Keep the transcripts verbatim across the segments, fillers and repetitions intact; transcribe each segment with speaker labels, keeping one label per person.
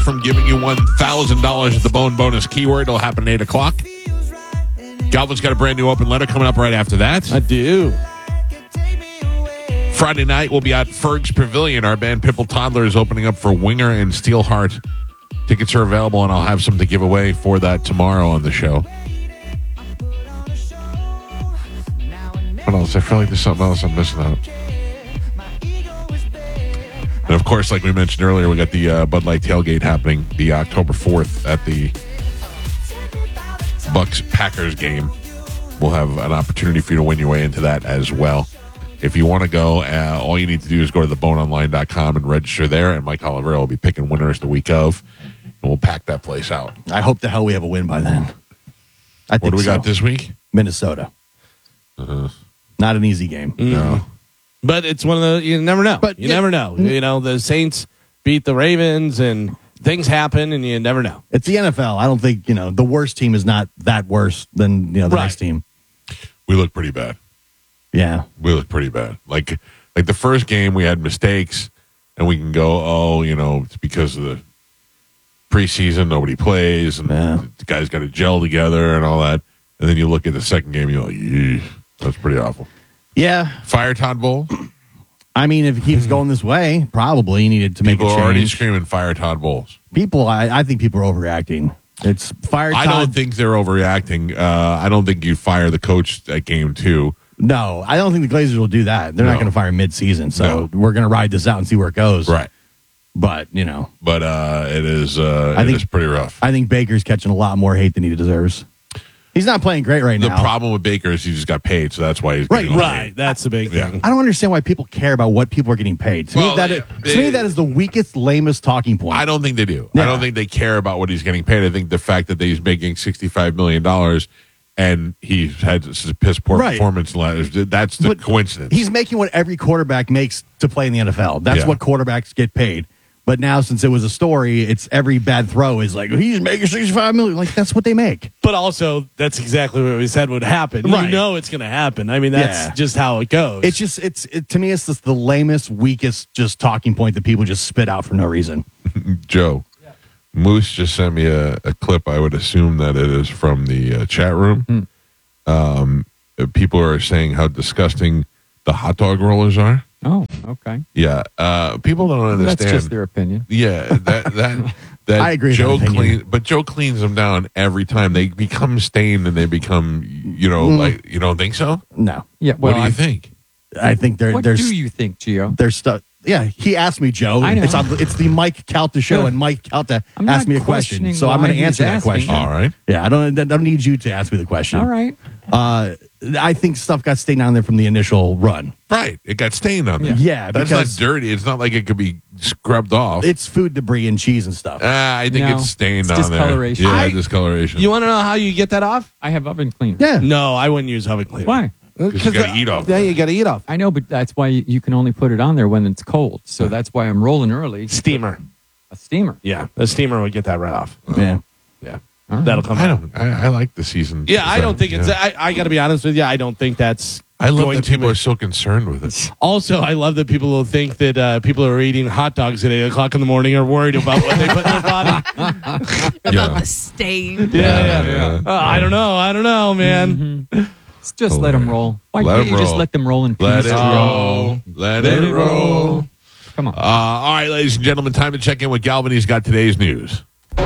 Speaker 1: from giving you one thousand dollars at the Bone Bonus keyword. It'll happen at eight o'clock. Galvin's got a brand new open letter coming up right after that.
Speaker 2: I do.
Speaker 1: Friday night, we'll be at Ferg's Pavilion. Our band Pipple Toddler is opening up for Winger and Steelheart. Tickets are available, and I'll have some to give away for that tomorrow on the show. What else? I feel like there's something else I'm missing out. And, of course, like we mentioned earlier, we got the uh, Bud Light tailgate happening the October fourth at the Bucks-Packers game. We'll have an opportunity for you to win your way into that as well. If you want to go, uh, all you need to do is go to the bone online dot com and register there, and Mike Oliver will be picking winners the week of, and we'll pack that place out.
Speaker 3: I hope the hell we have a win by then. I think
Speaker 1: What do we
Speaker 3: so.
Speaker 1: got this week?
Speaker 3: Minnesota.
Speaker 1: Uh,
Speaker 3: Not an easy game.
Speaker 2: Mm.
Speaker 1: no.
Speaker 2: But it's one of the, you never know.
Speaker 3: But
Speaker 2: you
Speaker 3: yeah.
Speaker 2: never know. You know, the Saints beat the Ravens and things happen and you never know.
Speaker 3: It's the N F L. I don't think, you know, the worst team is not that worse than, you know, the
Speaker 2: Right.
Speaker 3: next team.
Speaker 1: We look pretty bad.
Speaker 3: Yeah.
Speaker 1: We look pretty bad. Like, like the first game, we had mistakes, and we can go, oh, you know, it's because of the preseason, nobody plays, and
Speaker 3: Yeah.
Speaker 1: the guys got to gel together and all that. And then you look at the second game, you're like, Eesh, that's pretty awful.
Speaker 3: Yeah.
Speaker 1: Fire Todd Bowles?
Speaker 3: I mean, if it keeps going this way, probably you needed to make
Speaker 1: People
Speaker 3: a
Speaker 1: are
Speaker 3: change.
Speaker 1: already screaming Fire Todd Bowles.
Speaker 3: People, I, I think people are overreacting. It's fire
Speaker 1: I
Speaker 3: Todd.
Speaker 1: don't think they're overreacting. Uh, I don't think you fire the coach at game two.
Speaker 3: No, I don't think the Glazers will do that. They're
Speaker 1: No.
Speaker 3: not going to fire mid-season, so
Speaker 1: No.
Speaker 3: we're going to ride this out and see where it goes.
Speaker 1: Right.
Speaker 3: But, you know,
Speaker 1: But uh, it is uh,
Speaker 3: I
Speaker 1: it
Speaker 3: think-
Speaker 1: is pretty rough.
Speaker 3: I think Baker's catching a lot more hate than he deserves. He's not playing great right
Speaker 1: The
Speaker 3: now.
Speaker 1: problem with Baker is he just got paid, so that's why he's
Speaker 3: Right,
Speaker 1: getting all the
Speaker 2: Right.
Speaker 1: hate.
Speaker 2: That's the big
Speaker 1: Yeah.
Speaker 2: thing.
Speaker 3: I don't understand why people care about what people are getting paid. To
Speaker 1: Well,
Speaker 3: me, that
Speaker 1: yeah,
Speaker 3: is, to me,
Speaker 1: they-
Speaker 3: that is the weakest, lamest talking point.
Speaker 1: I don't think they do.
Speaker 3: Yeah.
Speaker 1: I don't think they care about what he's getting paid. I think the fact that he's making sixty-five million dollars and he's had a piss poor
Speaker 3: Right.
Speaker 1: performance, last- that's the
Speaker 3: But
Speaker 1: coincidence.
Speaker 3: He's making what every quarterback makes to play in the N F L. That's
Speaker 1: Yeah.
Speaker 3: what quarterbacks get paid. But now, since it was a story, it's every bad throw is like, he's making sixty-five million dollars. Like, that's what they make.
Speaker 2: But also, that's exactly what we said would happen. You
Speaker 3: Right.
Speaker 2: know it's going to happen. I mean, that's
Speaker 3: Yeah.
Speaker 2: just how it goes.
Speaker 3: It's just, it's it, to me, it's just the lamest, weakest, just talking point that people just spit out for no reason.
Speaker 1: Joe, Moose just sent me a, a clip. I would assume that it is from the uh, chat room.
Speaker 4: Hmm.
Speaker 1: Um, uh, people are saying how disgusting the hot dog rollers are.
Speaker 4: Oh, okay.
Speaker 1: Yeah, uh, people don't understand.
Speaker 4: That's just their opinion.
Speaker 1: Yeah, that that that
Speaker 3: I agree with
Speaker 1: Joe
Speaker 3: that opinion.
Speaker 1: clean, but Joe cleans them down every time. They become stained and they become, you know,
Speaker 3: Mm.
Speaker 1: like you don't think so?
Speaker 3: No.
Speaker 4: Yeah. Well,
Speaker 1: what do you
Speaker 4: I-
Speaker 1: think?
Speaker 3: I think there,
Speaker 4: What
Speaker 3: there's
Speaker 4: do you think, Gio?
Speaker 3: there's stuff. Yeah, he asked me, Joe.
Speaker 4: I know.
Speaker 3: It's, on, it's the Mike Calta show,
Speaker 4: Yeah.
Speaker 3: and Mike Calta
Speaker 4: I'm
Speaker 3: asked
Speaker 4: not
Speaker 3: me a question,
Speaker 4: questioning
Speaker 3: so I'm
Speaker 4: why
Speaker 3: going to
Speaker 4: he's
Speaker 3: answer that
Speaker 4: asking.
Speaker 3: question.
Speaker 1: All right.
Speaker 3: Yeah, I don't. I don't need you to ask me the question.
Speaker 4: All right.
Speaker 3: Uh, I think stuff got stained on there from the initial run.
Speaker 1: Right. It got stained on there.
Speaker 3: Yeah,
Speaker 1: That's
Speaker 3: because
Speaker 1: not dirty. It's not like it could be scrubbed off.
Speaker 3: it's food debris and cheese and stuff.
Speaker 1: Ah, I think
Speaker 4: No,
Speaker 1: it's stained
Speaker 4: it's
Speaker 1: on there.
Speaker 4: discoloration.
Speaker 1: Yeah,
Speaker 2: I-
Speaker 1: discoloration.
Speaker 2: you want to know how you get that off?
Speaker 4: I have oven cleaner.
Speaker 3: yeah,
Speaker 2: No, I wouldn't use oven cleaner.
Speaker 4: Why?
Speaker 1: Because you gotta eat off.
Speaker 2: Yeah, you got to eat off.
Speaker 4: I know, but that's why you, you can only put it on there when it's cold. So that's why I'm rolling early.
Speaker 2: Steamer.
Speaker 4: A steamer.
Speaker 2: Yeah, the steamer would get that right off.
Speaker 3: yeah.
Speaker 2: Yeah,
Speaker 4: All right.
Speaker 2: that'll come
Speaker 1: I
Speaker 2: out.
Speaker 1: don't. I, I like the season.
Speaker 2: Yeah, I don't think it's.
Speaker 1: Yeah.
Speaker 2: I, I got to be honest with you. I don't think that's.
Speaker 1: I love
Speaker 2: going
Speaker 1: that
Speaker 2: to
Speaker 1: people
Speaker 2: be-
Speaker 1: are so concerned with it.
Speaker 2: Also, I love that people will think that uh, people who are eating hot dogs at eight o'clock in the morning are worried about what they put in their body.
Speaker 5: About
Speaker 1: Yeah.
Speaker 5: the stain.
Speaker 2: Yeah, yeah,
Speaker 1: yeah.
Speaker 2: Uh, I don't know. I don't know, man.
Speaker 4: Just, just let them roll. Why
Speaker 1: Let
Speaker 4: can't
Speaker 1: 'em
Speaker 4: you just
Speaker 1: roll.
Speaker 4: let them roll in peace?
Speaker 1: Let it
Speaker 2: Oh.
Speaker 1: roll. Let,
Speaker 2: Let
Speaker 1: it
Speaker 2: it
Speaker 1: roll.
Speaker 2: roll.
Speaker 4: Come on.
Speaker 1: Uh, all right, ladies and gentlemen, time to check in with Galvin. He's got today's news.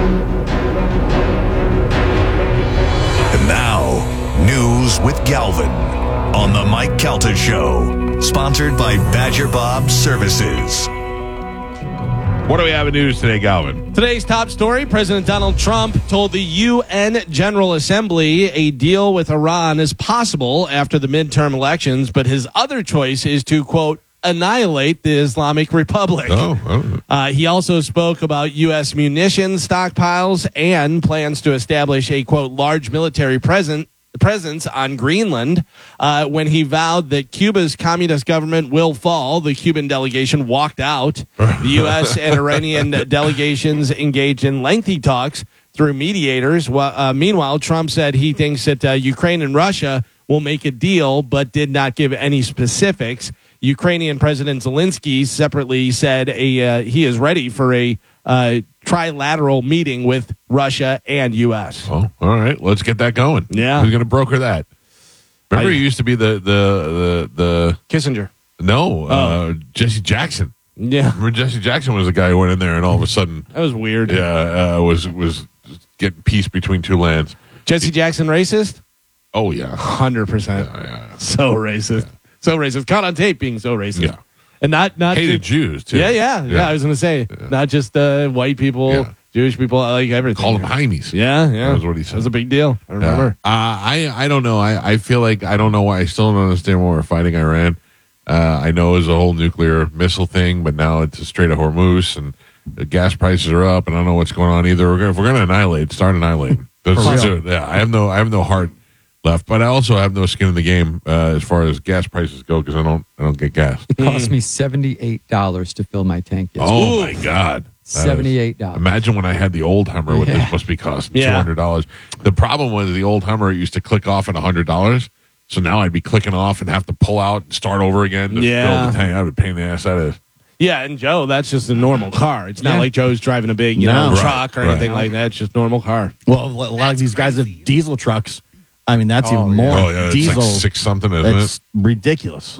Speaker 6: And now, news with Galvin on the Mike Calta Show, sponsored by Badger Bob Services.
Speaker 1: What do we have in news today, Galvin?
Speaker 2: Today's top story, President Donald Trump told the U N General Assembly a deal with Iran is possible after the midterm elections, but his other choice is to, quote, annihilate the Islamic Republic.
Speaker 1: Oh, oh.
Speaker 2: Uh, he also spoke about U S munitions stockpiles and plans to establish a, quote, large military presence presence on Greenland. Uh, when he vowed that Cuba's communist government will fall, the Cuban delegation walked out. The U S and Iranian delegations engaged in lengthy talks through mediators. Well, uh, meanwhile, Trump said he thinks that uh, Ukraine and Russia will make a deal, but did not give any specifics. Ukrainian President Zelensky separately said a uh, he is ready for a uh, trilateral meeting with Russia and U S.
Speaker 1: Oh, all right. Let's get that going.
Speaker 2: Yeah.
Speaker 1: Who's going to broker that? Remember,
Speaker 2: I-
Speaker 1: he used to be the the the,
Speaker 2: Kissinger.
Speaker 1: the no uh, Jesse Jackson.
Speaker 2: Yeah,
Speaker 1: Remember, Jesse Jackson was the guy who went in there and all of a sudden,
Speaker 2: that was weird.
Speaker 1: yeah, uh, was was getting peace between two lands.
Speaker 2: Jesse Jackson racist?
Speaker 1: Oh yeah,
Speaker 2: one hundred percent.
Speaker 1: yeah, yeah.
Speaker 2: So racist. So racist. Caught on tape being so racist.
Speaker 1: Yeah.
Speaker 2: And not not
Speaker 1: Hated
Speaker 2: ju-
Speaker 1: Jews too.
Speaker 2: Yeah, yeah, yeah, I was gonna say not just uh, white people,
Speaker 1: Yeah.
Speaker 2: Jewish people, like everything.
Speaker 1: Called them Heimies.
Speaker 2: Yeah, yeah.
Speaker 1: That was what he said.
Speaker 2: That was a big deal. I
Speaker 1: Yeah.
Speaker 2: remember.
Speaker 1: Uh, I I don't know. I, I feel like I don't know why. I still don't understand why we're fighting Iran. Uh, I know it's a whole nuclear missile thing, but now it's a Strait of Hormuz and the gas prices are up, and I don't know what's going on either. We're gonna, if we're going to annihilate, start annihilating. Let's
Speaker 3: For
Speaker 1: do
Speaker 3: real.
Speaker 1: it. Yeah, I have no I have no heart left, but I also have no skin in the game uh, as far as gas prices go because I don't I don't get gas.
Speaker 4: It cost me seventy-eight dollars to fill my tank yesterday.
Speaker 1: Oh my god. That is-
Speaker 4: seventy-eight dollars.
Speaker 1: Imagine when I had the old Hummer, what
Speaker 4: Yeah.
Speaker 1: this must be costing
Speaker 2: Yeah.
Speaker 1: two hundred dollars. The problem was the old Hummer used to click off at a hundred dollars, so now I'd be clicking off and have to pull out and start over again. To
Speaker 2: Yeah.
Speaker 1: build the tank. That would pain in the ass. That is.
Speaker 2: Yeah, and Joe, that's just a normal car. It's not
Speaker 4: Yeah.
Speaker 2: like Joe's driving a big, you
Speaker 3: No.
Speaker 2: know,
Speaker 3: Right,
Speaker 2: truck or
Speaker 1: right.
Speaker 2: anything like that. It's just normal car.
Speaker 3: Well, a lot of these guys have diesel trucks. I mean, that's
Speaker 2: Oh,
Speaker 3: even more.
Speaker 1: Oh yeah, it's
Speaker 3: diesel.
Speaker 1: like six something, isn't
Speaker 3: That's ridiculous.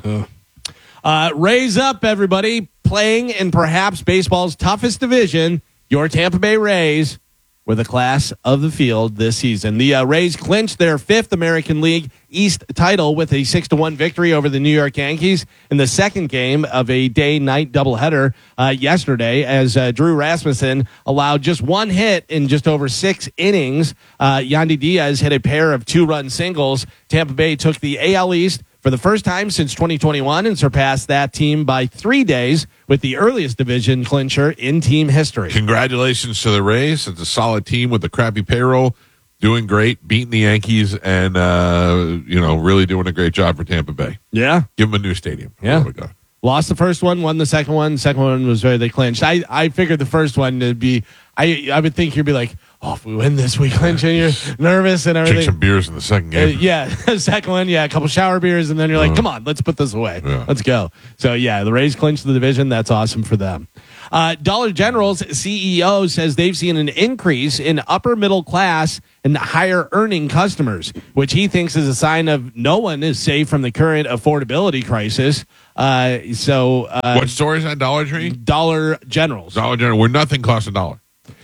Speaker 2: Uh, raise up, everybody. Playing in perhaps baseball's toughest division, your Tampa Bay Rays were the class of the field this season. The uh, Rays clinched their fifth American League East title with a six to one victory over the New York Yankees in the second game of a day-night doubleheader uh, yesterday, as uh, Drew Rasmussen allowed just one hit in just over six innings. Uh, Yandy Diaz hit a pair of two-run singles. Tampa Bay took the A L East for the first time since twenty twenty-one and surpassed that team by three days with the earliest division clincher in team history.
Speaker 1: it? Congratulations to the Rays. It's a solid team with a crappy payroll, doing great, beating the Yankees, and uh, you know, really doing a great job for Tampa Bay.
Speaker 2: Yeah.
Speaker 1: Give them a new stadium.
Speaker 2: Yeah.
Speaker 1: There we go.
Speaker 2: Lost the first one, won the second one. The second one was where they clinched. I, I figured the first one to be, I I would think you'd be like, oh, if we win this, we clinch, and you're nervous and
Speaker 1: Drink
Speaker 2: everything.
Speaker 1: some beers in the second
Speaker 2: Uh,
Speaker 1: game.
Speaker 2: yeah, second one, yeah, a couple shower beers, and then you're like,
Speaker 1: Uh,
Speaker 2: come on, let's put this away.
Speaker 1: yeah.
Speaker 2: Let's go. So, yeah, the Rays clinched the division. That's awesome for them. Uh, Dollar General's C E O says they've seen an increase in upper middle class and higher earning customers, which he thinks is a sign of no one is safe from the current affordability crisis. Uh, so, uh,
Speaker 1: What store is that? Dollar Tree?
Speaker 2: Dollar General's.
Speaker 1: Dollar General, where nothing costs a dollar.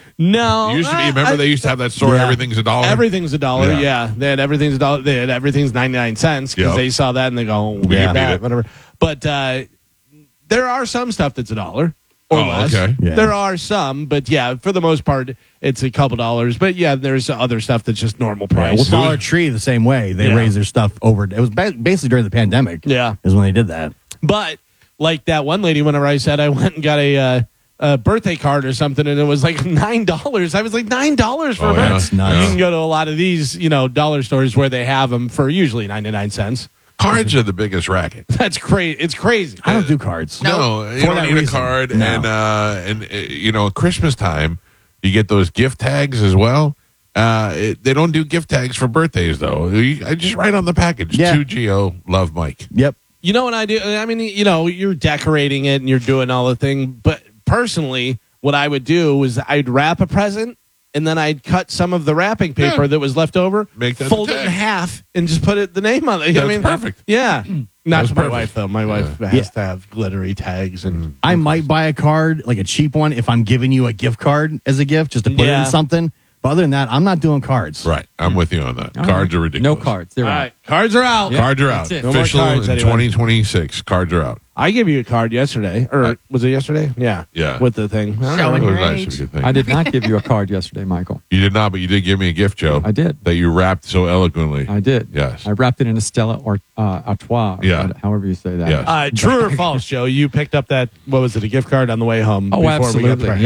Speaker 2: No.
Speaker 1: It used to be,
Speaker 2: uh,
Speaker 1: remember
Speaker 2: I-
Speaker 1: they used to have that store,
Speaker 3: Yeah.
Speaker 1: everything's a dollar?
Speaker 2: Everything's a dollar.
Speaker 1: Yeah.
Speaker 2: Yeah. They had everything's a dollar. They had everything's ninety-nine cents because
Speaker 1: Yep.
Speaker 2: they saw that and they go, oh, we
Speaker 1: Yeah.
Speaker 2: get that,
Speaker 1: Beat it.
Speaker 2: whatever. But uh, there are some stuff that's a dollar or
Speaker 1: Oh,
Speaker 2: less.
Speaker 1: okay.
Speaker 3: Yeah.
Speaker 2: There are some, but yeah, for the most part, it's a couple dollars. But yeah, there's other stuff that's just normal
Speaker 3: Yeah,
Speaker 2: price.
Speaker 3: well, Dollar Tree the same way. They
Speaker 2: Yeah.
Speaker 3: raised their stuff over. It was ba- basically during the pandemic.
Speaker 2: Yeah.
Speaker 3: is when they did that.
Speaker 2: But like that one lady, whenever I said I went and got a, uh, a birthday card or something, and it was like nine dollars. I was like nine dollars for
Speaker 1: Oh,
Speaker 2: her.
Speaker 1: yeah.
Speaker 3: That's nuts.
Speaker 2: You can go to a lot of these, you know, dollar stores where they have them for usually ninety-nine cents.
Speaker 1: Cards are the biggest racket.
Speaker 2: That's crazy. It's crazy.
Speaker 3: I don't do cards.
Speaker 1: No, you
Speaker 3: For
Speaker 1: don't
Speaker 3: that
Speaker 1: need a
Speaker 3: reason.
Speaker 1: card,
Speaker 3: No.
Speaker 1: and uh, and uh, you know, Christmas time, you get those gift tags as well. Uh, it, they don't do gift tags for birthdays though. You, I just write on the package,
Speaker 3: Yeah.
Speaker 1: to Geo, love Mike.
Speaker 3: Yep.
Speaker 2: You know what I do? I mean, you know, you're decorating it and you're doing all the thing. But personally, what I would do was I'd wrap a present and then I'd cut some of the wrapping paper
Speaker 1: Yeah.
Speaker 2: that was left over,
Speaker 1: Make that
Speaker 2: fold
Speaker 1: the
Speaker 2: it in
Speaker 1: tag.
Speaker 2: half, and just put it the name on it. I
Speaker 1: That's
Speaker 2: mean,
Speaker 1: perfect.
Speaker 2: Yeah. Not
Speaker 1: That's
Speaker 2: to my
Speaker 1: perfect.
Speaker 2: wife though. My wife has
Speaker 3: Yeah.
Speaker 2: to have glittery tags and
Speaker 3: I might buy a card, like a cheap one, if I'm giving you a gift card as a gift, just to put it
Speaker 2: Yeah.
Speaker 3: in something. But other than that, I'm not doing cards.
Speaker 1: Right, I'm with you on that.
Speaker 4: All
Speaker 1: Cards
Speaker 4: right.
Speaker 1: are ridiculous.
Speaker 4: No cards. They're
Speaker 2: all
Speaker 4: out.
Speaker 2: right. Cards are out.
Speaker 4: Yeah.
Speaker 1: Cards are out.
Speaker 4: That's it.
Speaker 2: No more
Speaker 1: Official
Speaker 2: cards
Speaker 1: in
Speaker 2: anyway.
Speaker 1: twenty twenty-six. Cards are out.
Speaker 2: I gave you a card yesterday, or
Speaker 1: Uh,
Speaker 2: was it yesterday? Yeah.
Speaker 1: Yeah.
Speaker 2: With the thing. I don't
Speaker 5: Showing
Speaker 1: That
Speaker 2: know.
Speaker 1: was
Speaker 5: your
Speaker 1: nice
Speaker 5: age.
Speaker 1: of you. Thank
Speaker 4: I
Speaker 1: you.
Speaker 4: did not give you a card yesterday, Michael.
Speaker 1: You did not, but you did give me a gift, Joe.
Speaker 4: I did.
Speaker 1: That you wrapped so eloquently.
Speaker 4: I did.
Speaker 1: Yes.
Speaker 4: I wrapped it in a Stella or uh, Artois. or
Speaker 1: Yeah.
Speaker 4: what- however you say that.
Speaker 1: Yes.
Speaker 2: Uh, true or false, Joe? You picked up that, what was it, a gift card on the way home?
Speaker 4: Oh,
Speaker 2: before We got
Speaker 4: absolutely.
Speaker 2: pregnant.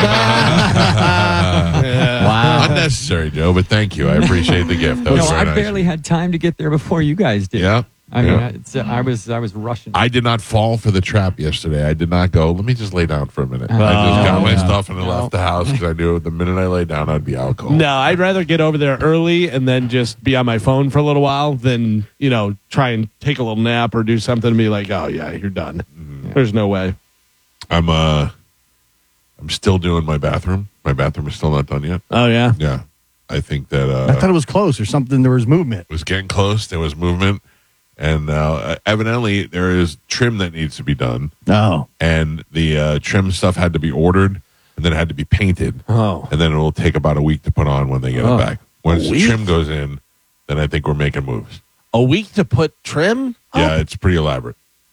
Speaker 4: Yeah.
Speaker 2: Yeah.
Speaker 3: Wow.
Speaker 1: Unnecessary, Joe, but thank you. I appreciate the gift. That
Speaker 4: No,
Speaker 1: was very
Speaker 4: I
Speaker 1: nice.
Speaker 4: barely had time to get there before you guys did.
Speaker 1: Yeah.
Speaker 4: I mean,
Speaker 1: Yeah.
Speaker 4: it's, uh, I was I was rushing.
Speaker 1: I did not fall for the trap yesterday. I did not go, let me just lay down for a minute. I
Speaker 4: Oh,
Speaker 1: just got my
Speaker 4: no.
Speaker 1: stuff and I
Speaker 4: No.
Speaker 1: left the house because I knew the minute I laid down, I'd be out cold.
Speaker 2: No, I'd rather get over there early and then just be on my phone for a little while than, you know, try and take a little nap or do something and be like, oh, yeah, you're done. There's no way.
Speaker 1: I'm, uh, I'm still doing my bathroom. My bathroom is still not done yet.
Speaker 2: Oh yeah.
Speaker 1: Yeah. I think that uh,
Speaker 3: I thought it was close or something. There was movement.
Speaker 1: it was getting close. There was movement. And uh, evidently there is trim that needs to be done.
Speaker 3: Oh.
Speaker 1: And the uh, trim stuff had to be ordered and then it had to be painted.
Speaker 2: Oh.
Speaker 1: And then it will take about a week to put on when they get
Speaker 2: Oh.
Speaker 1: it back. Once
Speaker 2: A
Speaker 1: the
Speaker 2: week?
Speaker 1: trim goes in, then I think we're making moves.
Speaker 2: A week to put trim?
Speaker 1: Yeah,
Speaker 2: Oh.
Speaker 1: it's pretty elaborate.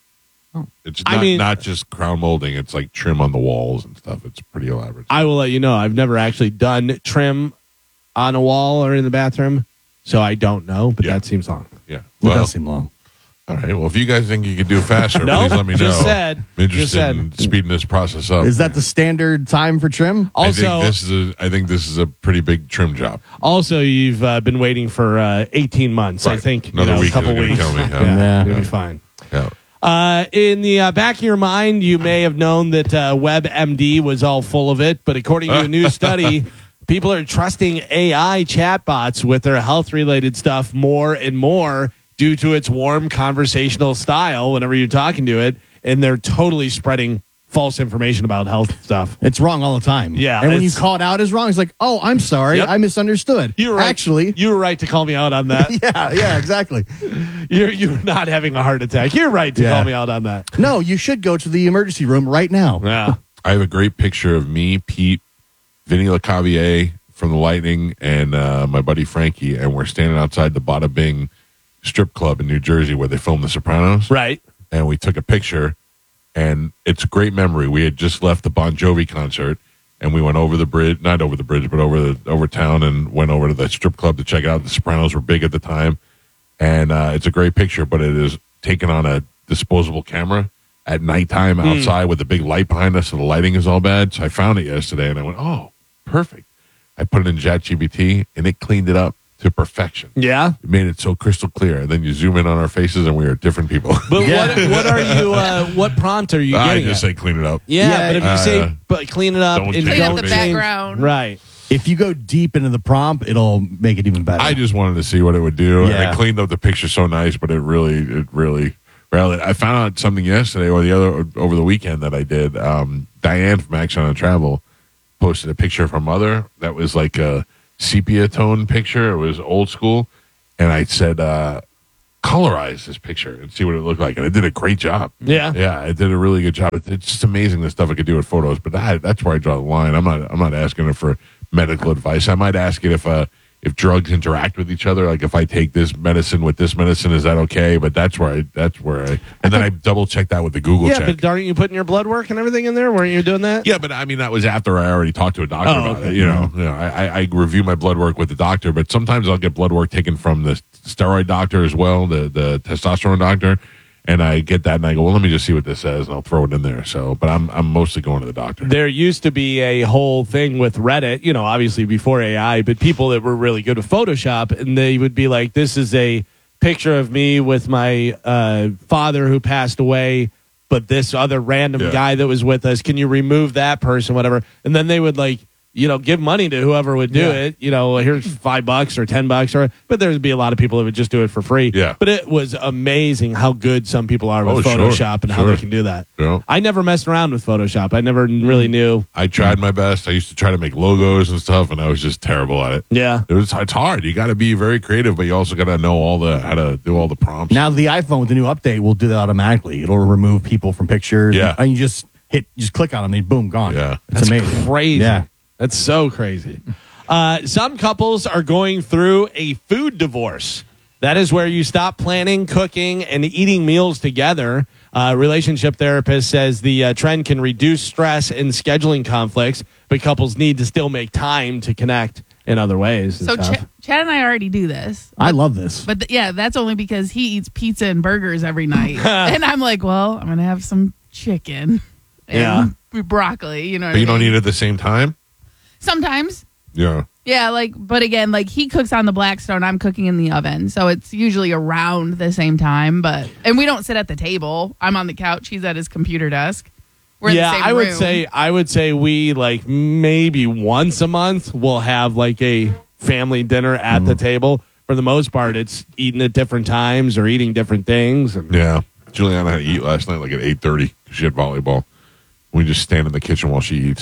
Speaker 4: Oh.
Speaker 1: It's
Speaker 2: I
Speaker 1: not,
Speaker 2: mean-
Speaker 1: not just crown molding. It's like trim on the walls and stuff. It's pretty elaborate.
Speaker 2: I will let you know. I've never actually done trim on a wall or in the bathroom, so I don't know. But
Speaker 1: Yeah.
Speaker 2: that seems long.
Speaker 1: Yeah.
Speaker 3: It
Speaker 1: Well,
Speaker 3: does seem long.
Speaker 1: all right. Well, if you guys think you could do faster,
Speaker 2: No,
Speaker 1: please let me know.
Speaker 2: just said.
Speaker 1: I'm interested
Speaker 2: Just said.
Speaker 1: in speeding this process up.
Speaker 3: Is that the standard time for trim?
Speaker 1: I
Speaker 2: Also,
Speaker 1: think this is a, I think this is a pretty big trim job.
Speaker 2: also, you've uh, been waiting for uh, eighteen months. I
Speaker 1: Right.
Speaker 2: think
Speaker 1: Another
Speaker 2: you know,
Speaker 1: week
Speaker 2: a couple
Speaker 1: is gonna
Speaker 2: weeks.
Speaker 1: kill me, yeah.
Speaker 2: Yeah,
Speaker 3: Yeah.
Speaker 2: you'll be fine.
Speaker 1: Yeah.
Speaker 2: Uh, in the uh, back of your mind, you may have known that uh, WebMD was all full of it, but according to a new study, people are trusting A I chatbots with their health-related stuff more and more due to its warm conversational style whenever you're talking to it, and they're totally spreading false information about health stuff.
Speaker 3: It's wrong all the time.
Speaker 2: Yeah,
Speaker 3: And when you
Speaker 2: it's-
Speaker 3: call it out as wrong, it's like, oh, I'm sorry.
Speaker 2: Yep.
Speaker 3: I misunderstood.
Speaker 2: You were right.
Speaker 3: Actually.
Speaker 2: You were right to call me out on that.
Speaker 3: Yeah, yeah, exactly.
Speaker 2: You're you're not having a heart attack. You're right to
Speaker 3: Yeah.
Speaker 2: call me out on that.
Speaker 3: No, you should go to the emergency room right now.
Speaker 2: Yeah.
Speaker 1: I have a great picture of me, Pete, Vinny LeCavier from the Lightning, and uh, my buddy Frankie, and we're standing outside the Bada Bing strip club in New Jersey where they filmed The Sopranos.
Speaker 2: Right.
Speaker 1: And we took a picture, and it's a great memory. We had just left the Bon Jovi concert, and we went over the bridge, not over the bridge, but over the over town, and went over to the strip club to check it out. The Sopranos were big at the time, and uh, it's a great picture, but it is taken on a disposable camera at nighttime outside with a big light behind us, so the lighting is all bad. So I found it yesterday, and I went, "Oh, perfect!" I put it in ChatGPT, and it cleaned it up to perfection.
Speaker 2: Yeah.
Speaker 1: It made it so crystal clear. And then you zoom in on our faces, and we are different people.
Speaker 2: But
Speaker 3: Yeah.
Speaker 2: what what are you? Uh, what prompt are you
Speaker 1: I
Speaker 2: getting?
Speaker 1: just
Speaker 2: at?
Speaker 1: say clean it up.
Speaker 2: Yeah,
Speaker 3: Yeah,
Speaker 2: but if you
Speaker 1: uh,
Speaker 2: say but clean it up
Speaker 1: don't
Speaker 2: and
Speaker 1: change
Speaker 5: Clean up
Speaker 2: don't
Speaker 5: the
Speaker 2: change-
Speaker 5: background.
Speaker 2: right?
Speaker 3: If you go deep into the prompt, it'll make it even better.
Speaker 1: I just wanted to see what it would do, and
Speaker 3: Yeah.
Speaker 1: I cleaned up the picture so nice, but it really, it really, really. I found out something yesterday or the other over the weekend that I did. Um, Diane from Action on Travel posted a picture of her mother that was like a sepia tone picture. It was old school, and I said, uh, "Colorize this picture and see what it looked like," and it did a great job.
Speaker 2: Yeah.
Speaker 1: Yeah, it did a really good job. It- It's just amazing the stuff it could do with photos. But that, that's where I draw the line. I'm not. I'm not asking it for medical advice. I might ask it if uh, if drugs interact with each other. Like if I take this medicine with this medicine, is that okay? But that's where I. That's where I. And then I double check that with the Google
Speaker 2: Yeah,
Speaker 1: check.
Speaker 2: but aren't you putting your blood work and everything in there? Weren't you doing that?
Speaker 1: Yeah, but I mean that was after I already talked to a doctor
Speaker 2: Oh,
Speaker 1: about
Speaker 2: okay.
Speaker 1: it. You know, you know, I, I, I review my blood work with the doctor, but sometimes I'll get blood work taken from the steroid doctor as well, the the testosterone doctor, and I get that and I go, well, let me just see what this says, and I'll throw it in there. So, but I'm I'm mostly going to the doctor.
Speaker 2: There used to be a whole thing with Reddit, you know, obviously before A I, but people that were really good with Photoshop, and they would be like, this is a picture of me with my uh, father who passed away, but this other random
Speaker 1: Yeah.
Speaker 2: guy that was with us, can you remove that person, whatever? And then they would like, you know, give money to whoever would do
Speaker 3: Yeah.
Speaker 2: it. You know, here's five bucks or ten bucks, or but there would be a lot of people that would just do it for free.
Speaker 1: Yeah.
Speaker 2: But it was amazing how good some people are with
Speaker 1: Oh, sure,
Speaker 2: Photoshop and how
Speaker 1: sure.
Speaker 2: they can do that.
Speaker 1: Yeah.
Speaker 2: I never messed around with Photoshop. I never really knew.
Speaker 1: I tried my best. I used to try to make logos and stuff, and I was just terrible at it.
Speaker 2: Yeah.
Speaker 1: It was it's hard. You got to be very creative, but you also got to know all the how to do all the prompts.
Speaker 3: Now the iPhone with the new update will do that automatically. It'll remove people from pictures.
Speaker 1: Yeah.
Speaker 3: And you just hit, you just click on them and boom, gone.
Speaker 1: Yeah.
Speaker 3: It's
Speaker 2: That's
Speaker 3: amazing.
Speaker 2: crazy.
Speaker 3: Yeah.
Speaker 2: That's so crazy. Uh, some couples are going through a food divorce. That is where you stop planning, cooking, and eating meals together. Uh, relationship therapist says the uh, trend can reduce stress and scheduling conflicts, but couples need to still make time to connect in other ways. and
Speaker 5: So
Speaker 2: stuff.
Speaker 5: Ch- Chad and I already do this.
Speaker 3: I love this.
Speaker 5: But th- yeah, that's only because he eats pizza and burgers every night. And I'm like, well, I'm going to have some chicken and broccoli. You know what
Speaker 1: but
Speaker 5: I
Speaker 1: you don't
Speaker 5: mean?
Speaker 1: eat at the same time.
Speaker 5: Sometimes.
Speaker 1: Yeah.
Speaker 5: Yeah, like, but again, like he cooks on the Blackstone, I'm cooking in the oven. So it's usually around the same time. But, and we don't sit at the table. I'm on the couch. He's at his computer desk. We're
Speaker 2: yeah,
Speaker 5: in the same
Speaker 2: I would
Speaker 5: room.
Speaker 2: say I would say we like maybe once a month we'll have like a family dinner at
Speaker 1: Mm-hmm.
Speaker 2: the table. For the most part, it's eating at different times or eating different things. And
Speaker 1: Yeah. Juliana had to eat last night like at eight thirty. She had volleyball. We just stand in the kitchen while she eats.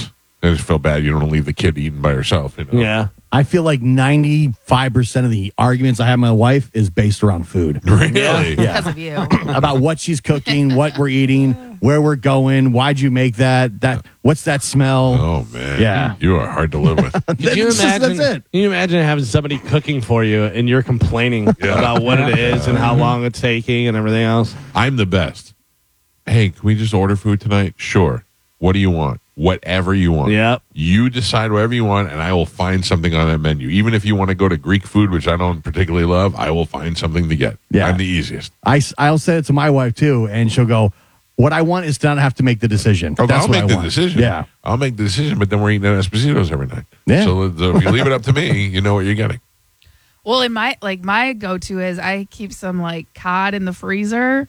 Speaker 1: I just feel bad. You don't want to leave the kid eating by herself. You know?
Speaker 2: Yeah.
Speaker 3: I feel like ninety-five percent of the arguments I have with my wife is based around food.
Speaker 1: Really?
Speaker 3: Yeah.
Speaker 5: Because of you.
Speaker 3: About what she's cooking, what we're eating, where we're going, why'd you make that? That what's that smell?
Speaker 1: Oh man.
Speaker 3: Yeah.
Speaker 1: You are hard to live with.
Speaker 2: Could you
Speaker 3: That's just-
Speaker 2: imagine?
Speaker 3: that's it.
Speaker 2: Can you imagine having somebody cooking for you and you're complaining
Speaker 1: Yeah.
Speaker 2: about what it is and how long it's taking and everything else?
Speaker 1: I'm the best. Hey, can we just order food tonight? Sure. What do you want? Whatever you want.
Speaker 2: Yep.
Speaker 1: You decide whatever you want, and I will find something on that menu. Even if you want to go to Greek food, which I don't particularly love, I will find something to get.
Speaker 3: Yeah.
Speaker 1: I'm the easiest.
Speaker 3: I, I'll say it to my wife too, and she'll go, what I want is to not have to make the decision.
Speaker 1: Oh,
Speaker 3: That's
Speaker 1: I'll
Speaker 3: what
Speaker 1: make
Speaker 3: I
Speaker 1: the
Speaker 3: want.
Speaker 1: decision.
Speaker 3: Yeah.
Speaker 1: I'll make the decision, but then we're eating at Esposito's every night.
Speaker 3: Yeah.
Speaker 1: So, so if you leave it up to me, you know what you're getting.
Speaker 5: Well, in my like my go to is I keep some like cod in the freezer.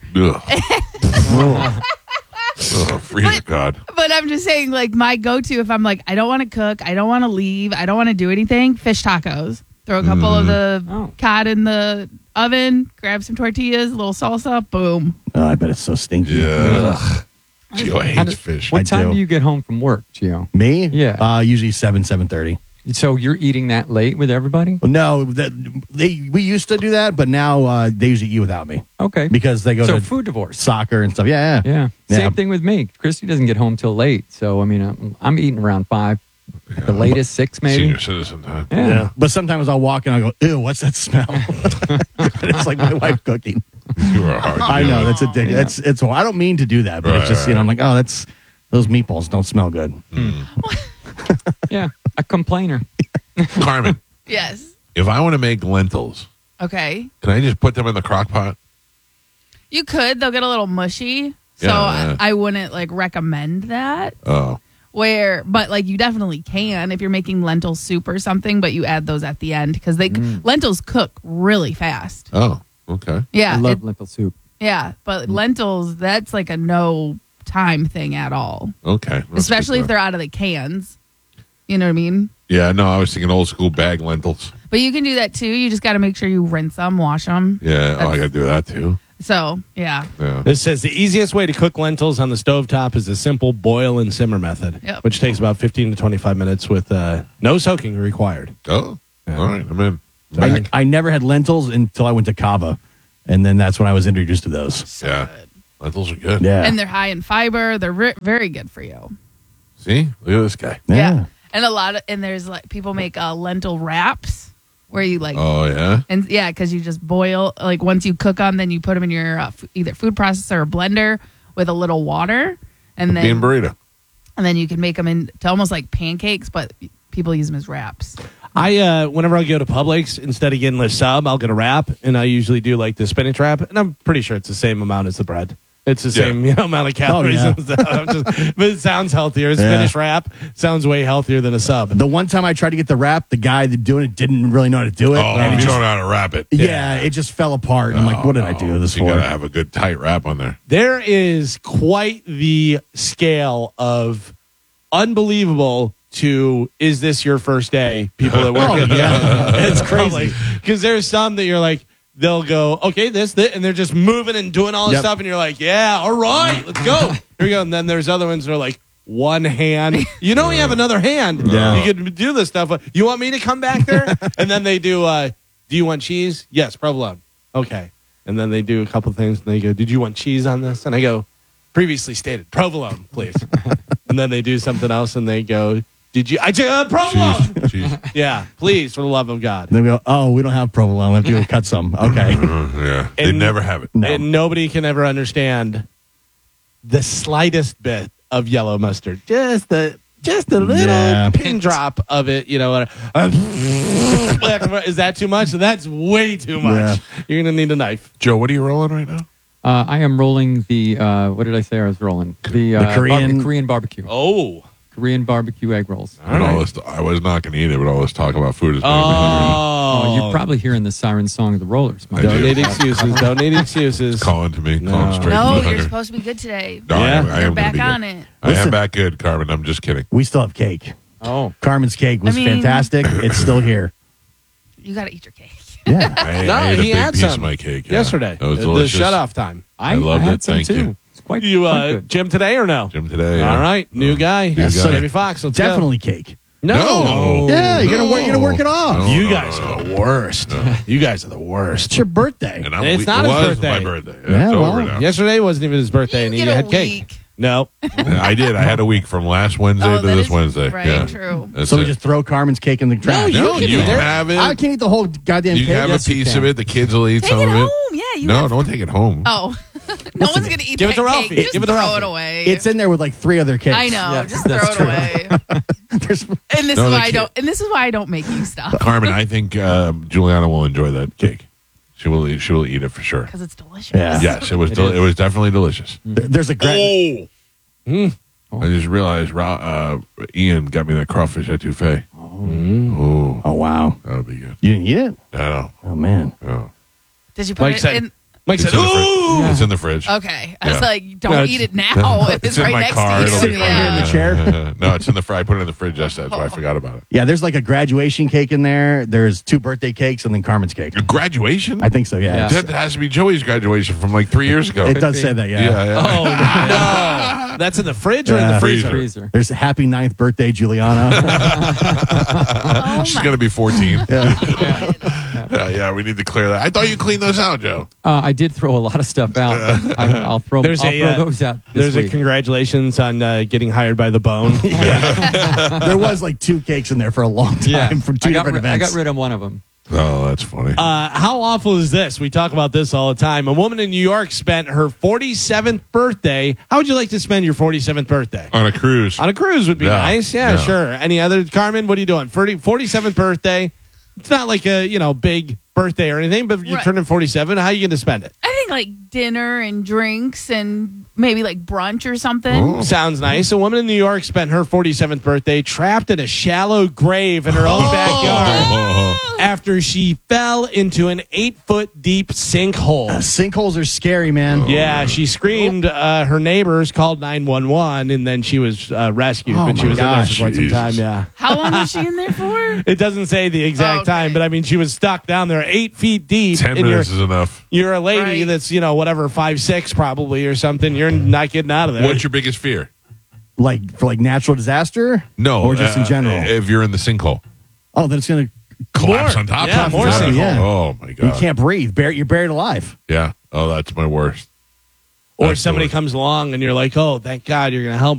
Speaker 1: Ugh. Oh, freezer God.
Speaker 5: But I'm just saying, like, my go to if I'm like, I don't want to cook, I don't want to leave, I don't want to do anything, fish tacos. Throw a couple of the
Speaker 4: Oh.
Speaker 5: cod in the oven, grab some tortillas, a little salsa, boom.
Speaker 3: Oh, I bet it's so stinky.
Speaker 1: Yeah. Gio
Speaker 4: How
Speaker 1: hates
Speaker 4: does-
Speaker 1: fish.
Speaker 4: What
Speaker 3: I
Speaker 4: time
Speaker 3: do.
Speaker 4: do you get home from work, Gio?
Speaker 3: Me?
Speaker 4: Yeah.
Speaker 3: Uh, usually seven, seven thirty.
Speaker 4: So you're eating that late with everybody?
Speaker 3: Well, no, that, they we used to do that, but now uh, they usually eat without me
Speaker 4: Okay.
Speaker 3: because they go
Speaker 4: so
Speaker 3: to
Speaker 4: food divorce.
Speaker 3: soccer and stuff. Yeah, yeah.
Speaker 4: Yeah.
Speaker 3: Yeah.
Speaker 4: Same thing with me. Christy doesn't get home till late. So, I mean, I'm, I'm eating around five. The latest six, maybe.
Speaker 1: Senior citizen time.
Speaker 4: Yeah.
Speaker 2: Yeah.
Speaker 3: But sometimes I'll walk and I go, ew, what's that smell? It's like my wife cooking.
Speaker 1: You are hard.
Speaker 3: I
Speaker 1: You
Speaker 3: know
Speaker 1: are.
Speaker 3: that's addictive. It's it's. I don't mean to do that, but it's just you know I'm like, oh, that's those meatballs don't smell good.
Speaker 4: Yeah. A complainer.
Speaker 1: Carmen,
Speaker 5: Yes.
Speaker 1: if I want to make lentils,
Speaker 5: Okay.
Speaker 1: can I just put them in the crock pot?
Speaker 5: You could, they'll get a little mushy. So
Speaker 1: Yeah, yeah.
Speaker 5: I, I wouldn't like recommend that.
Speaker 1: Oh.
Speaker 5: Where, but like you definitely can if you're making lentil soup or something, but you add those at the end because they lentils cook really fast.
Speaker 1: Oh, okay.
Speaker 5: Yeah,
Speaker 4: I love
Speaker 5: it-
Speaker 4: lentil soup.
Speaker 5: yeah, but lentils that's like a no time thing at all,
Speaker 1: Okay. That's
Speaker 5: especially
Speaker 1: good
Speaker 5: if
Speaker 1: to
Speaker 5: they're out of the cans. You know what I mean?
Speaker 1: know. Yeah, no, I was thinking old school bag lentils.
Speaker 5: But you can do that too. You just got to make sure you rinse them, wash them.
Speaker 1: Yeah, oh, I got to do that too.
Speaker 5: So yeah,
Speaker 1: Yeah.
Speaker 2: This says the easiest way to cook lentils on the stovetop is a simple boil and simmer method,
Speaker 5: Yep.
Speaker 2: which takes about fifteen to twenty-five minutes with uh, no soaking required.
Speaker 1: Oh, all right. I'm in.
Speaker 3: I, I never had lentils until I went to Cava, and then that's when I was introduced to those.
Speaker 5: so
Speaker 1: Yeah.
Speaker 5: good.
Speaker 1: Lentils are good.
Speaker 3: Yeah,
Speaker 5: And they're high in fiber. They're re- very good for you.
Speaker 1: See? Look at this guy.
Speaker 3: yeah.
Speaker 5: And a lot of and there's like people make uh, lentil wraps where you like
Speaker 1: Oh, yeah?
Speaker 5: and yeah because you just boil like once you cook them then you put them in your uh, f- either food processor or blender with a little water and then
Speaker 1: Bean burrito.
Speaker 5: and then you can make them into almost like pancakes but people use them as wraps.
Speaker 2: I uh, whenever I go to Publix, instead of getting a sub, I'll get a wrap, and I usually do like the spinach wrap, and I'm pretty sure it's the same amount as the bread. It's the
Speaker 1: Yeah.
Speaker 2: same you know, amount of calories,
Speaker 3: yeah.
Speaker 2: and stuff. I'm just- but it sounds healthier. A spinach wrap sounds way healthier than a sub.
Speaker 3: The one time I tried to get the wrap, the guy that doing it didn't really know how to do it.
Speaker 1: Oh,
Speaker 3: and
Speaker 1: you
Speaker 3: it just,
Speaker 1: don't know how to wrap it.
Speaker 3: yeah, it just fell apart. I'm like, what did I do this
Speaker 1: you
Speaker 3: for?
Speaker 1: got to have a good tight wrap on there.
Speaker 2: There is quite the scale of unbelievable to is this your first day? People that work
Speaker 3: Oh,
Speaker 2: at the
Speaker 3: yeah.
Speaker 2: it's crazy because there's some that you're like they'll go okay this, this and they're just moving and doing all this
Speaker 3: Yep.
Speaker 2: stuff and you're like yeah all right let's go here we go and then there's other ones that are like one hand you know you have another hand
Speaker 3: Yeah.
Speaker 2: you could do this stuff you want me to come back there and then they do uh, do you want cheese yes provolone okay and then they do a couple things and they go did you want cheese on this and I go previously stated provolone please and then they do something else and they go did you I uh, provolone
Speaker 1: Jeez. Jeez.
Speaker 2: yeah please for the love of God.
Speaker 3: Then we go, oh, we don't have provolone. We have to go cut some. Okay.
Speaker 1: Uh, yeah. They
Speaker 2: And-
Speaker 1: never have it.
Speaker 3: No.
Speaker 2: And nobody can ever understand the slightest bit of yellow mustard. Just the just a little
Speaker 3: Yeah.
Speaker 2: pin drop of it, you know. uh, is that too much? That's way too much.
Speaker 3: Yeah.
Speaker 2: You're gonna need a knife.
Speaker 1: Joe, what are you rolling right now?
Speaker 4: Uh, I am rolling the, uh, what did I say I was rolling? The, uh,
Speaker 3: Korean-
Speaker 4: barbe- Korean barbecue.
Speaker 2: Oh,
Speaker 4: Korean barbecue egg rolls.
Speaker 1: And all this, I was not going to eat it, but all this talk about food is making me hungry.
Speaker 4: Oh, you're probably hearing the siren song of the Rollers. Mike.
Speaker 1: I
Speaker 2: don't
Speaker 1: do.
Speaker 2: need excuses. Don't need excuses.
Speaker 1: Calling to me,
Speaker 2: No.
Speaker 1: calling straight
Speaker 5: No,
Speaker 1: to
Speaker 5: you're
Speaker 1: the hunger.
Speaker 5: supposed to be good today.
Speaker 1: No, I am,
Speaker 2: Yeah.
Speaker 1: I
Speaker 5: You're
Speaker 1: am gonna
Speaker 5: back
Speaker 1: be
Speaker 5: on
Speaker 1: good.
Speaker 5: it.
Speaker 1: I am
Speaker 3: Listen.
Speaker 1: back good, Carmen. I'm just kidding.
Speaker 3: We still have cake.
Speaker 4: Oh.
Speaker 3: Carmen's cake was
Speaker 5: I mean-
Speaker 3: fantastic. It's still here.
Speaker 5: You got to eat your cake.
Speaker 3: Yeah.
Speaker 1: I,
Speaker 2: No,
Speaker 1: I ate a
Speaker 2: he
Speaker 1: big
Speaker 2: had
Speaker 1: piece
Speaker 2: some
Speaker 1: of my cake yeah.
Speaker 2: yesterday.
Speaker 1: That was
Speaker 2: the
Speaker 1: delicious.
Speaker 2: shut off time.
Speaker 1: I loved
Speaker 4: had
Speaker 1: it.
Speaker 4: some
Speaker 1: Thank
Speaker 4: too.
Speaker 1: you.
Speaker 4: It's quite,
Speaker 2: You
Speaker 4: quite
Speaker 2: uh,
Speaker 4: good.
Speaker 2: gym today or no?
Speaker 1: Gym today. yeah.
Speaker 2: All right, new guy.
Speaker 1: guy.
Speaker 2: Jamie Foxx. Let's go.
Speaker 3: Definitely cake.
Speaker 2: No.
Speaker 3: Yeah, you're gonna work. You're gonna work it off.
Speaker 1: No,
Speaker 2: You
Speaker 1: no,
Speaker 2: guys
Speaker 1: no,
Speaker 2: are the worst. You guys are the worst.
Speaker 3: It's your birthday.
Speaker 1: And I'm,
Speaker 2: It's
Speaker 1: it
Speaker 2: not his
Speaker 1: was
Speaker 2: birthday.
Speaker 1: my birthday.
Speaker 3: Yeah,
Speaker 1: it's
Speaker 3: well,
Speaker 1: over now.
Speaker 2: Yesterday wasn't even his birthday, and
Speaker 5: You
Speaker 2: he
Speaker 5: get a
Speaker 2: had cake.
Speaker 5: week.
Speaker 2: No.
Speaker 1: I did. I had a week from last Wednesday
Speaker 5: Oh,
Speaker 1: to
Speaker 5: that
Speaker 1: this
Speaker 5: is
Speaker 1: Wednesday.
Speaker 5: right,
Speaker 1: yeah.
Speaker 5: true.
Speaker 1: That's
Speaker 3: So we
Speaker 1: it.
Speaker 3: just throw Carmen's cake in the trash.
Speaker 2: you
Speaker 1: no,
Speaker 2: can
Speaker 1: you
Speaker 2: do
Speaker 1: can
Speaker 2: that.
Speaker 1: have it.
Speaker 3: I can't eat the whole goddamn
Speaker 1: You
Speaker 3: cake.
Speaker 1: can have
Speaker 2: Yes,
Speaker 1: a
Speaker 2: you
Speaker 1: piece
Speaker 2: can.
Speaker 1: of it. The kids will eat
Speaker 5: Take
Speaker 1: some
Speaker 5: it
Speaker 1: of
Speaker 5: home.
Speaker 1: it.
Speaker 5: Yeah, you
Speaker 1: No,
Speaker 5: have-
Speaker 1: don't take it home.
Speaker 5: Oh, no one's gonna eat
Speaker 2: Give it
Speaker 5: that
Speaker 2: to Ralphie.
Speaker 5: cake. Just
Speaker 2: Give it to
Speaker 5: throw
Speaker 2: Ralphie.
Speaker 5: it away.
Speaker 3: It's in there with like three other cakes.
Speaker 5: I know.
Speaker 4: Yes,
Speaker 5: just throw
Speaker 4: that's
Speaker 5: it
Speaker 4: true.
Speaker 5: away.
Speaker 3: There's,
Speaker 5: And this
Speaker 1: No,
Speaker 5: is
Speaker 1: they
Speaker 5: why I
Speaker 1: can't.
Speaker 5: don't. And this is why I don't make you stuff
Speaker 1: Carmen, I think um, Juliana will enjoy that cake. She will. Eat, she will eat it for sure.
Speaker 5: because it's delicious.
Speaker 3: Yeah.
Speaker 1: Yes, it was.
Speaker 4: It
Speaker 1: del-
Speaker 4: is.
Speaker 1: it was definitely delicious.
Speaker 3: there's a gra-
Speaker 1: I just realized Ra- uh, Ian got me that crawfish etouffee. Oh,
Speaker 3: Oh wow,
Speaker 1: that would be good.
Speaker 3: you didn't eat it?
Speaker 1: I know.
Speaker 3: Oh man.
Speaker 1: Oh.
Speaker 5: Did you put
Speaker 2: Mike
Speaker 5: it
Speaker 2: said,
Speaker 5: in?
Speaker 2: Mike
Speaker 1: It's
Speaker 2: said,
Speaker 1: in the fridge.
Speaker 2: ooh.
Speaker 1: It's in the fridge.
Speaker 5: Okay, I was
Speaker 1: Yeah.
Speaker 5: like, don't
Speaker 2: No,
Speaker 5: eat
Speaker 2: it's-
Speaker 5: it now. It's,
Speaker 1: It's in
Speaker 5: right
Speaker 1: my
Speaker 5: next
Speaker 1: car.
Speaker 5: to
Speaker 1: It'll
Speaker 5: you.
Speaker 1: be
Speaker 3: Sit
Speaker 1: fine.
Speaker 3: here in the chair?
Speaker 1: No, it's in the fridge. I put it in the fridge yesterday, so I forgot about it.
Speaker 3: Yeah, there's like a graduation cake in there. There's two birthday cakes and then Carmen's cake.
Speaker 1: Graduation?
Speaker 3: I think so. Yeah.
Speaker 4: Yeah.
Speaker 1: That has to be Joey's graduation from like three years ago.
Speaker 3: It does
Speaker 4: be.
Speaker 3: say that. Yeah.
Speaker 1: Yeah, yeah.
Speaker 2: Oh, no. That's in the fridge or in
Speaker 3: Yeah.
Speaker 2: the freezer?
Speaker 4: Freezer.
Speaker 3: There's a happy ninth birthday, Juliana.
Speaker 5: Oh
Speaker 1: She's
Speaker 5: my
Speaker 1: going to be fourteen.
Speaker 5: God.
Speaker 1: Yeah, yeah, we need to clear that. I thought you cleaned those out, Joe.
Speaker 4: Uh, I did throw a lot of stuff out. but I, I'll throw,
Speaker 2: There's
Speaker 4: I'll
Speaker 2: a,
Speaker 4: throw
Speaker 2: uh,
Speaker 4: those out this
Speaker 2: There's a
Speaker 4: week.
Speaker 2: congratulations on uh, getting hired by the Bone.
Speaker 3: There was like two cakes in there for a long time
Speaker 4: yeah.
Speaker 3: from two
Speaker 4: I got,
Speaker 3: different
Speaker 4: ri- I
Speaker 3: events.
Speaker 4: got rid of one of them.
Speaker 1: Oh, that's funny.
Speaker 2: Uh, how awful is this? We talk about this all the time. A woman in New York spent her forty-seventh birthday. How would you like to spend your forty-seventh birthday?
Speaker 1: On a cruise.
Speaker 2: On a cruise would be
Speaker 1: Yeah.
Speaker 2: nice. Yeah,
Speaker 1: Yeah.
Speaker 2: sure. Any other, Carmen, what are you doing? forty, forty-seventh birthday. It's not like a, you know, big birthday or anything, but you're
Speaker 5: Right.
Speaker 2: turning forty-seven. How are you going to spend it?
Speaker 5: I think like dinner and drinks and maybe like brunch or something.
Speaker 1: Oh.
Speaker 2: Sounds nice. A woman in New York spent her forty-seventh birthday trapped in a shallow grave in her own backyard
Speaker 1: Oh.
Speaker 2: after she fell into an eight foot deep sinkhole.
Speaker 3: Sinkholes are scary, man.
Speaker 2: Yeah, she screamed. Uh, her neighbors called nine one one, and then she was uh, rescued.
Speaker 3: Oh
Speaker 2: but she
Speaker 3: my
Speaker 2: was
Speaker 3: gosh.
Speaker 2: in there for quite some
Speaker 1: Jesus.
Speaker 2: time. Yeah,
Speaker 5: How long was she in there for?
Speaker 2: it doesn't say the exact
Speaker 5: Okay.
Speaker 2: time, but I mean, she was stuck down there eight feet deep.
Speaker 1: Ten
Speaker 2: and you're,
Speaker 1: minutes is enough.
Speaker 2: you're a lady
Speaker 5: Right.
Speaker 2: that's you know whatever five six probably or something. You're not getting out of there.
Speaker 1: What's your biggest fear?
Speaker 3: Like for like natural disaster?
Speaker 1: No.
Speaker 3: Or just in
Speaker 1: uh,
Speaker 3: general?
Speaker 1: If you're in the sinkhole.
Speaker 3: Oh, then it's gonna.
Speaker 1: Collapse
Speaker 2: More.
Speaker 1: on top
Speaker 2: Yeah,
Speaker 1: of
Speaker 2: more
Speaker 1: it.
Speaker 2: sinkhole.
Speaker 3: Yeah.
Speaker 1: Oh, my
Speaker 3: You
Speaker 1: God.
Speaker 3: can't breathe. Bur- you're buried alive.
Speaker 1: Yeah. Oh, that's my worst.
Speaker 2: or
Speaker 1: That's the
Speaker 2: somebody
Speaker 1: worst.
Speaker 2: comes along and you're like, oh, thank God, you're going to help